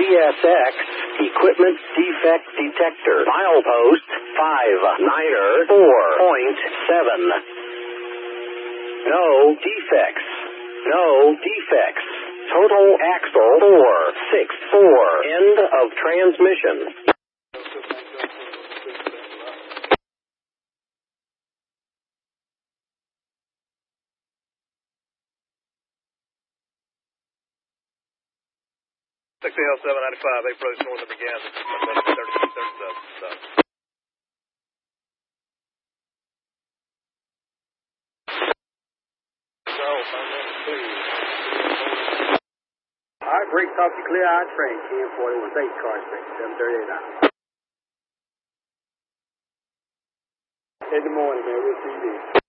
CSX Equipment Defect Detector. Milepost 59er 4.7. No defects. No defects. Total axle 464. End of transmission. XAL 795, approach north of Gas, 3637. All right, break off the clear eye train, KM 41, 8 car inspector, 738 out. In the morning, man, we'll see you then.